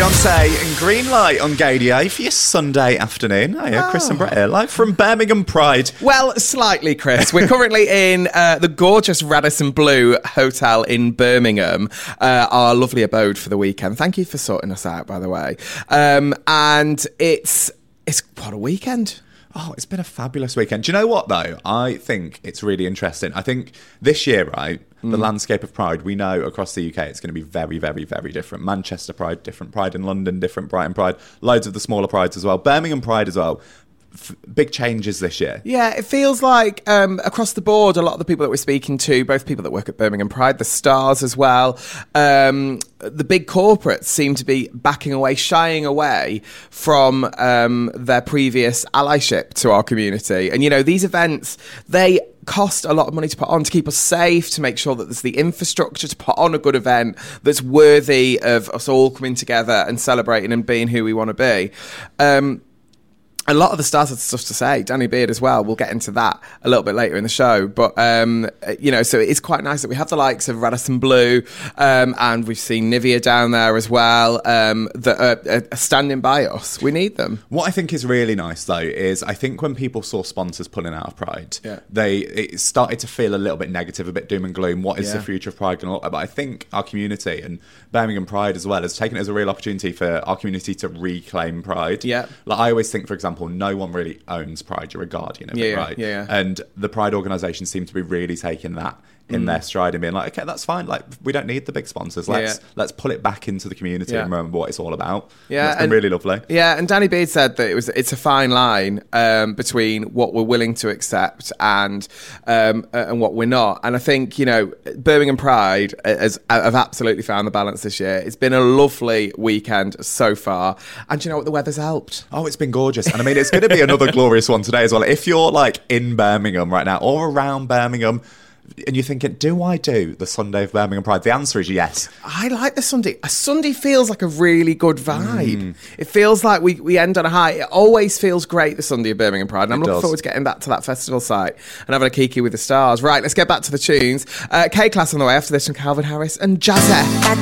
Beyonce and Greenlight on Gaydio for your Sunday afternoon. Hiya, Chris and Brett here, live from Birmingham Pride. Well, slightly, Chris. We're currently in the gorgeous Radisson Blu Hotel in Birmingham, our lovely abode for the weekend. Thank you for sorting us out, by the way. And it's what a weekend. Oh, it's been a fabulous weekend. Do you know what, though? I think it's really interesting. I think this year, right, the landscape of Pride, we know across the UK it's going to be very, very, very different. Manchester Pride, different. Pride in London, different. Brighton Pride, loads of the smaller Prides as well. Birmingham Pride as well. Big changes this year. Yeah, it feels like across the board, a lot of the people that we're speaking to, both people that work at Birmingham Pride, the stars as well, the big corporates seem to be backing away, shying away from their previous allyship to our community. And, you know, these events, they cost a lot of money to put on, to keep us safe, to make sure that there's the infrastructure to put on a good event that's worthy of us all coming together and celebrating and being who we want to be. A lot of the stars had stuff to say. Danny Beard as well. We'll get into that a little bit later in the show. But, you know, so it's quite nice that we have the likes of Radisson Blu and we've seen Nivea down there as well that are standing by us. We need them. What I think is really nice, though, is I think when people saw sponsors pulling out of Pride, it started to feel a little bit negative, a bit doom and gloom. What is the future of Pride going to look like? But I think our community and Birmingham Pride as well has taken it as a real opportunity for our community to reclaim Pride. Yeah. Like I always think, for example, no one really owns Pride. You're a guardian of it, right? Yeah. And the Pride organisation seem to be really taking that in their stride and being like, okay, that's fine. Like, we don't need the big sponsors. Let's pull it back into the community and remember what it's all about. Yeah, it's been really lovely. Yeah, and Danny Beard said that it's a fine line between what we're willing to accept and what we're not. And I think, you know, Birmingham Pride have absolutely found the balance this year. It's been a lovely weekend so far. And do you know what? The weather's helped. Oh, it's been gorgeous. And I mean, it's going to be another glorious one today as well. If you're like in Birmingham right now or around Birmingham, and you're thinking, do I do the Sunday of Birmingham Pride? The answer is yes. I like the Sunday. A Sunday feels like a really good vibe. It feels like we end on a high. It always feels great, the Sunday of Birmingham Pride. And I'm looking forward to getting back to that festival site and having a kiki with the stars. Right, let's get back to the tunes. K-Class on the way after this from Calvin Harris and Jazzy.